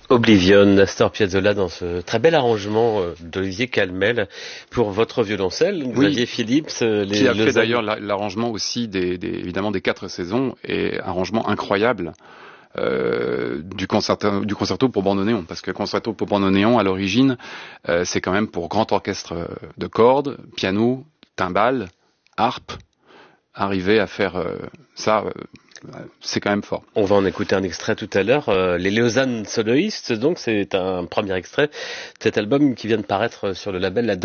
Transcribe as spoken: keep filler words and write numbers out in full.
Oblivion, Astor Piazzolla dans ce très bel arrangement d'Olivier Calmel pour votre violoncelle. Vous oui, aviez Philips. Les, qui a fait les... d'ailleurs l'arrangement aussi des, des, évidemment des quatre saisons, et arrangement incroyable euh, du, concerto, du concerto pour bandoneon, parce que concerto pour bandoneon à l'origine euh, c'est quand même pour grand orchestre de cordes, piano, timbales, harpe. Arriver à faire euh, ça, euh, c'est quand même fort. On va en écouter un extrait tout à l'heure. Euh, les Lausanne Soloistes, donc c'est un premier extrait de cet album qui vient de paraître sur le label La